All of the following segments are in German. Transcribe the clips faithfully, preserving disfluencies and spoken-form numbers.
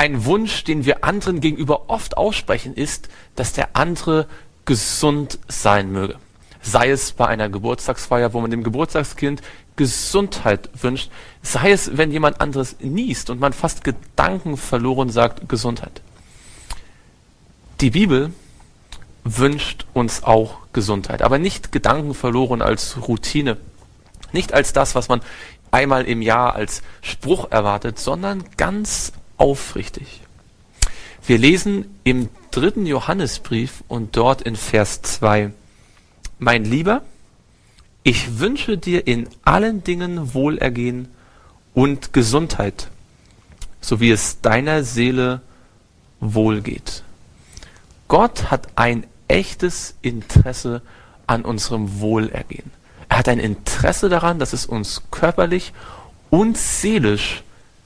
Ein Wunsch, den wir anderen gegenüber oft aussprechen, ist, dass der andere gesund sein möge. Sei es bei einer Geburtstagsfeier, wo man dem Geburtstagskind Gesundheit wünscht, sei es, wenn jemand anderes niest und man fast gedankenverloren sagt Gesundheit. Die Bibel wünscht uns auch Gesundheit, aber nicht gedankenverloren als Routine, nicht als das, was man einmal im Jahr als Spruch erwartet, sondern ganz aufrichtig. Wir lesen im dritten Johannesbrief und dort in Vers zwei: Mein Lieber, ich wünsche dir in allen Dingen Wohlergehen und Gesundheit, so wie es deiner Seele wohlgeht. Gott hat ein echtes Interesse an unserem Wohlergehen. Er hat ein Interesse daran, dass es uns körperlich und seelisch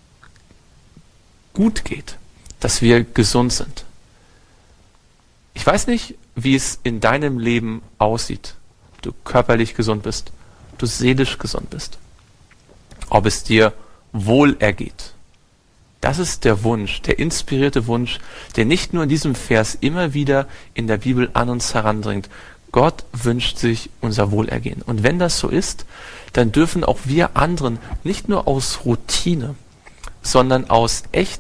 gut geht, dass wir gesund sind. Ich weiß nicht, wie es in deinem Leben aussieht, ob du körperlich gesund bist, ob du seelisch gesund bist, ob es dir wohlergeht. Das ist der Wunsch, der inspirierte Wunsch, der nicht nur in diesem Vers immer wieder in der Bibel an uns herandringt. Gott wünscht sich unser Wohlergehen. Und wenn das so ist, dann dürfen auch wir anderen nicht nur aus Routine, sondern aus echtem